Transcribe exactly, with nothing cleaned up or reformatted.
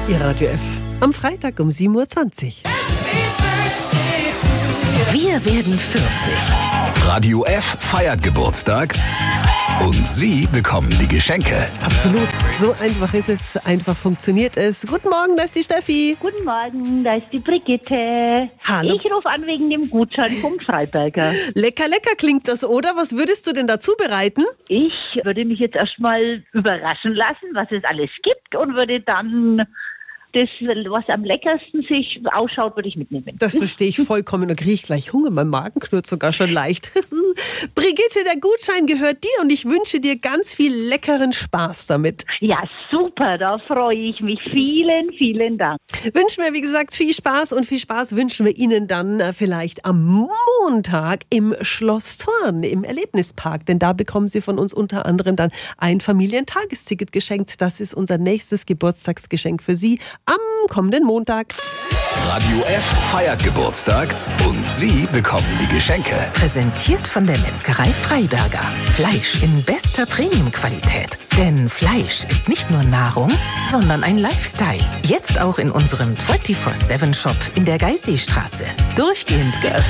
Ihr Radio F am Freitag um sieben Uhr zwanzig. Wir werden vierzig. Radio F feiert Geburtstag und Sie bekommen die Geschenke. Absolut. So einfach ist es, einfach funktioniert es. Guten Morgen, da ist die Steffi. Guten Morgen, da ist die Brigitte. Hallo. Ich rufe an wegen dem Gutschein vom Freiberger. Lecker, lecker klingt das, oder? Was würdest du denn dazu bereiten? Ich würde mich jetzt erstmal überraschen lassen, was es alles gibt und würde dann das, was am leckersten sich ausschaut, würde ich mitnehmen. Das verstehe ich vollkommen. Da kriege ich gleich Hunger. Mein Magen knurrt sogar schon leicht. Brigitte, der Gutschein gehört dir und ich wünsche dir ganz viel leckeren Spaß damit. Ja, super, da freue ich mich. Vielen, vielen Dank. Wünschen wir, wie gesagt, viel Spaß und viel Spaß wünschen wir Ihnen dann äh, vielleicht am Montag im Schloss Thorn, im Erlebnispark. Denn da bekommen Sie von uns unter anderem dann ein Familientagesticket geschenkt. Das ist unser nächstes Geburtstagsgeschenk für Sie am kommenden Montag. Radio F feiert Geburtstag und Sie bekommen die Geschenke. Präsentiert von der Metzgerei Freiberger. Fleisch in bester Premium-Qualität. Denn Fleisch ist nicht nur Nahrung, sondern ein Lifestyle. Jetzt auch in unserem vierundzwanzig sieben Shop in der Geisseestraße. Durchgehend geöffnet.